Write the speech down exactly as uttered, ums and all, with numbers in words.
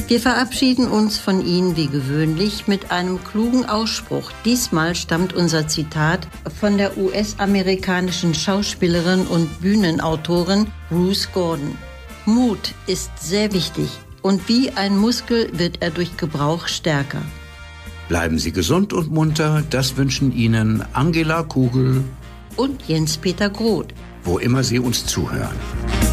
Wir verabschieden uns von Ihnen wie gewöhnlich mit einem klugen Ausspruch. Diesmal stammt unser Zitat von der U S-amerikanischen Schauspielerin und Bühnenautorin Ruth Gordon. Mut ist sehr wichtig und wie ein Muskel wird er durch Gebrauch stärker. Bleiben Sie gesund und munter, das wünschen Ihnen Angela Kugel und Jens-Peter Groth, wo immer Sie uns zuhören.